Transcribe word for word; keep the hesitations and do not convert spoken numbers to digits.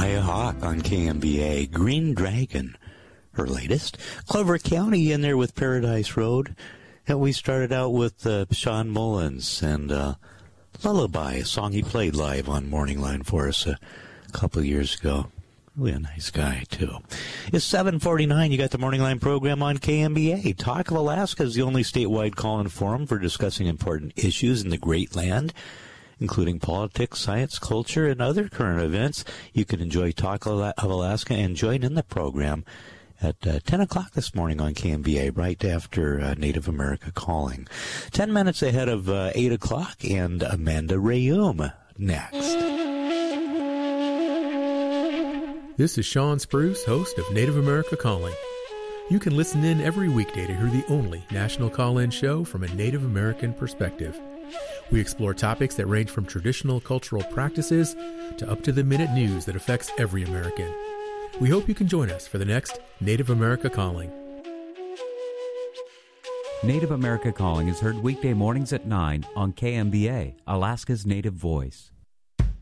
Maya Hawk on K M B A. Green Dragon, her latest. Clover County in there with Paradise Road. And we started out with uh, Sean Mullins and uh, Lullaby, a song he played live on Morning Line for us a couple of years ago. Really a nice guy, too. It's seven forty-nine. You got the Morning Line program on K M B A. Talk of Alaska is the only statewide call-in forum for discussing important issues in the Great Land, including politics, science, culture, and other current events. You can enjoy Talk of Alaska and join in the program at uh, ten o'clock this morning on K M B A, right after uh, Native America Calling. ten minutes ahead of uh, eight o'clock, and Amanda Rayum next. This is Sean Spruce, host of Native America Calling. You can listen in every weekday to hear the only national call-in show from a Native American perspective. We explore topics that range from traditional cultural practices to up-to-the-minute news that affects every American. We hope you can join us for the next Native America Calling. Native America Calling is heard weekday mornings at nine on K M B A, Alaska's Native Voice.